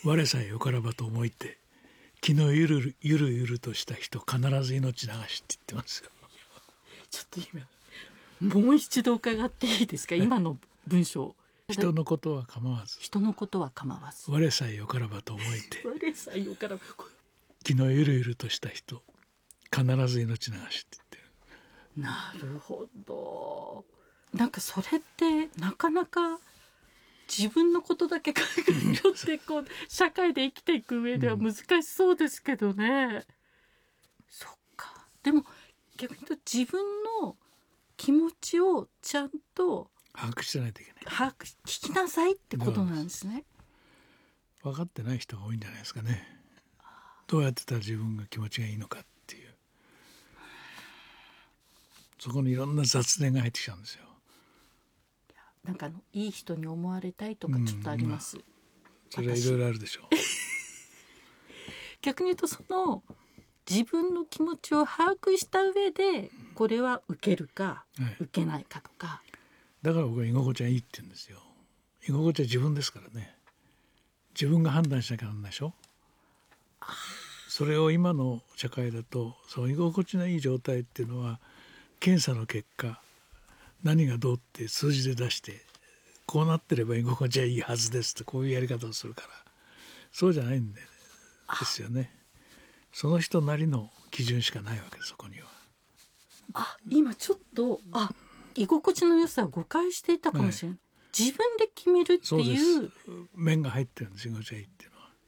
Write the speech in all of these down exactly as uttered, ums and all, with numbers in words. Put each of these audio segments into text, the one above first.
我さえよからばと思いて気のゆるゆるゆるとした人必ず命流しって言ってますよ。 ちょっと今もう一度伺っていいですか、今の文章。 人のことは構わず人のことは構わず我さえよからばと思いて我さえよからば気のゆるゆるとした人必ず命流しって言ってる。 なるほど。なんかそれってなかなか自分のことだけ考えろってこう社会で生きていく上では難しそうですけどね、うん、そっか。でも逆に言うと自分の気持ちをちゃんと把握してないといけない。 把握聞きなさいってことなんですね。 分かってない人が多いんじゃないですかね。どうやってたら自分が気持ちがいいのかっていう、そこにいろんな雑念が入ってきちゃうんですよ。 なんかあのいい人に思われたいとかちょっとあります、うん、 それはいろいろあるでしょう逆に言うとその自分の気持ちを把握した上でこれは受けるか、はい、受けないかとか。 だから僕は居心地はいいって言うんですよ。居心地は自分ですからね。自分が判断しなきゃなんないでしょ。それを今の社会だとその居心地のいい状態っていうのは検査の結果何がどうって数字で出してこうなってれば居心地はいいはずですってこういうやり方をするから、そうじゃないんでですよね。その人なりの基準しかないわけです、そこには。 あ、今ちょっとあ居心地の良さを誤解していたかもしれない、はい、自分で決めるっていう面が入ってるんです、居心地がいいっていうのは。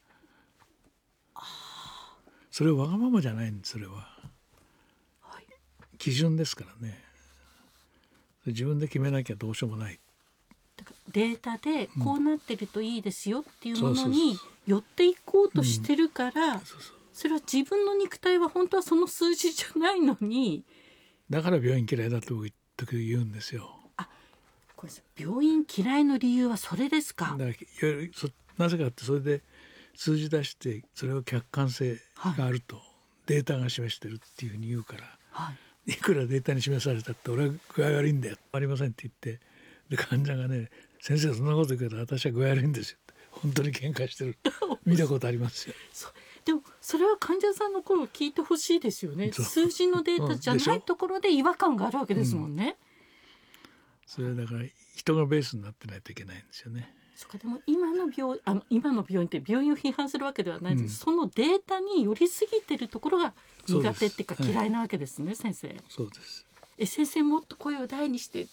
あ、それはわがままじゃないんです。それは、はい、基準ですからね。自分で決めなきゃどうしようもない。 だからデータでこうなってるといいですよっていうものに寄っていこうとしてるから、それは自分の肉体は本当はその数字じゃないのに。 だから病院嫌いだと言うんですよ。 あ、これ病院嫌いの理由はそれですか。 だからなぜかってそれで数字出してそれを客観性があると、はい、データが示してるっていうふうに言うから、はい、いくらデータに示されたって俺は具合悪いんだよありませんって言って、で患者がね、先生そんなこと言うけど私は具合悪いんですよって本当に喧嘩してる見たことありますよ。 でもそれは患者さんの声を聞いてほしいですよね。数字のデータじゃないところで違和感があるわけですもんね、 うん、それだから人がベースになってないといけないんですよね。 そうか。でも今の病あの今の病院って病院を批判するわけではないです、うん、そのデータに寄りすぎてるところが苦手っていうか嫌いなわけですね、はい、先生。 そうです。 え先生もっと声を大にして